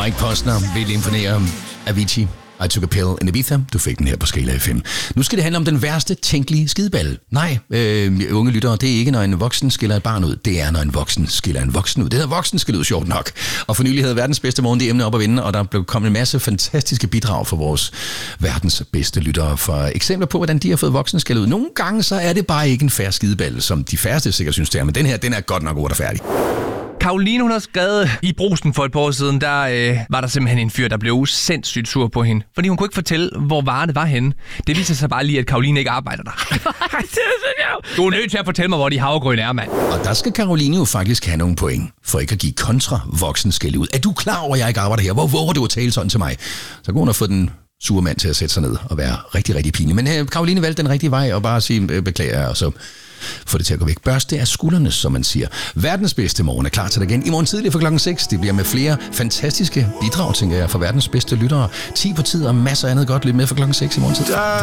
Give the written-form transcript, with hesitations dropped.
Mike Posner vil imponere Avicii. I took a pill in Ibiza. Du fik den her på Skala FM. Nu skal det handle om den værste tænkelige skideballe. Nej, unge lyttere, det er ikke, når en voksen skiller et barn ud. Det er, når en voksen skiller en voksen ud. Det hedder voksen skiller ud, sjovt nok. Og for nylig havde verdens bedste morgen det emne op at vinde, og der blev kommet en masse fantastiske bidrag fra vores verdens bedste lyttere for eksempler på, hvordan de har fået voksen skiller ud. Nogle gange så er det bare ikke en fair skideballe, som de færreste sikkert synes det er, men den her, den er godt nok urretfærdig. Karoline, hun har skrevet i Brugsen for et par år siden, der var der simpelthen en fyr, der blev sindssygt sur på hende. Fordi hun kunne ikke fortælle, hvor varerne var henne. Det viser sig bare lige, at Karoline ikke arbejder der. Du er nødt til at fortælle mig, hvor de havregryn er, mand. Og der skal Karoline jo faktisk have nogle point, for ikke at give kontra voksen skille ud. Er du klar over, at jeg ikke arbejder her? Hvor våger du at tale sådan til mig? Så kunne hun have fået den sure mand til at sætte sig ned og være rigtig, rigtig pinlig. Men Karoline valgte den rigtige vej og bare sige beklager, og så få det til at gå væk. Børste af skuldrene, som man siger. Verdens bedste morgen er klar til dig igen i morgen tidlig fra klokken 6. Det bliver med flere fantastiske bidrag, tænker jeg, fra verdens bedste lyttere. 10 på tid og masser af andet godt. Lidt med fra klokken 6 i morgen tidlig.